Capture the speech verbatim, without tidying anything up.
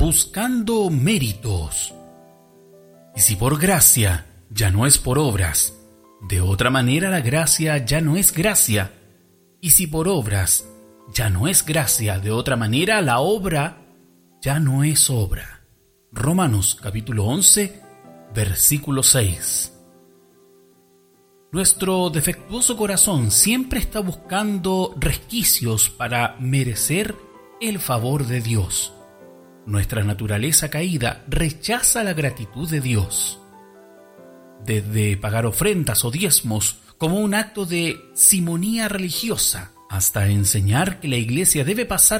buscando méritos. Y si por gracia, ya no es por obras. De otra manera la gracia ya no es gracia. Y si por obras ya no es gracia, de otra manera la obra ya no es obra. Romanos capítulo once, versículo seis. Nuestro defectuoso corazón siempre está buscando resquicios para merecer el favor de Dios. Nuestra naturaleza caída rechaza la gratitud de Dios. Desde pagar ofrendas o diezmos como un acto de simonía religiosa, hasta enseñar que la iglesia debe pasar